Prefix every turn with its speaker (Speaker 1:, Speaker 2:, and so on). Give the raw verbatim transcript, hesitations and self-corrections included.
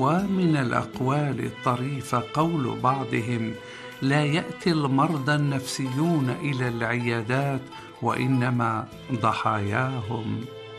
Speaker 1: ومن الأقوال الطريفة قول بعضهم: لا يأتي المرضى النفسيون إلى العيادات، وإنما ضحاياهم.